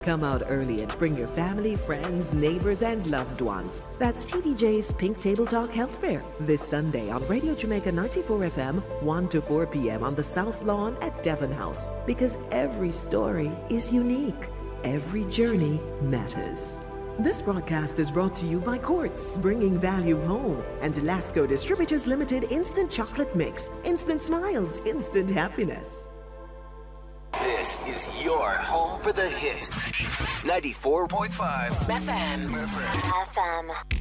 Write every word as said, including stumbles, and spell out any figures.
Come out early and bring your family, friends, neighbors, and loved ones. That's T V J's Pink Table Talk Health Fair this Sunday on Radio Jamaica ninety-four F M, one to four p.m. on the South Lawn at Devon House. Because every story is unique. Every journey matters. This broadcast is brought to you by Quartz, bringing value home, and Lasco Distributors Limited Instant Chocolate Mix. Instant smiles, instant happiness. This is your home for the hits. ninety-four point five F M. F M. F M.